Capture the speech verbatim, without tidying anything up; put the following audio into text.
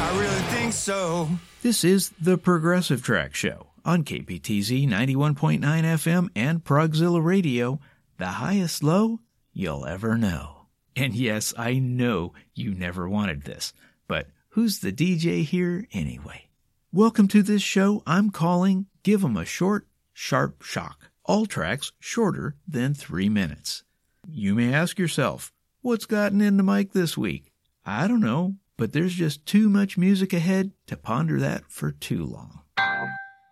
I really think so. This is the Progressive Track Show on K P T Z ninety-one point nine F M and Progzilla Radio, the highest low you'll ever know. And yes, I know you never wanted this, but who's the D J here anyway? Welcome to this show I'm calling Give 'em a Short, Sharp Shock. All tracks shorter than three minutes. You may ask yourself, what's gotten into Mike this week? I don't know, but there's just too much music ahead to ponder that for too long.